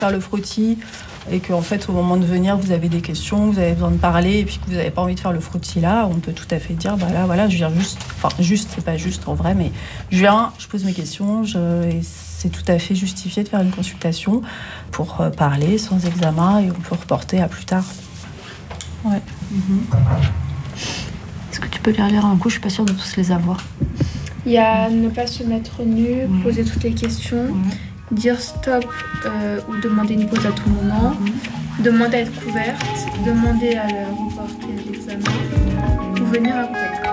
faire le frottis et qu'en fait au moment de venir vous avez des questions, vous avez besoin de parler et puis que vous n'avez pas envie de faire le frottis là, on peut tout à fait dire bah là voilà je viens juste c'est pas juste en vrai mais je viens, je pose mes questions, et c'est tout à fait justifié de faire une consultation pour parler sans examen et on peut reporter à plus tard. Ouais. Est-ce que tu peux les relire un coup? Je suis pas sûre de tous les avoir. Il y a ne pas se mettre nu, poser toutes les questions, dire stop ou demander une pause à tout moment, demander à être couverte, demander à reporter l'examen ou venir accompagner.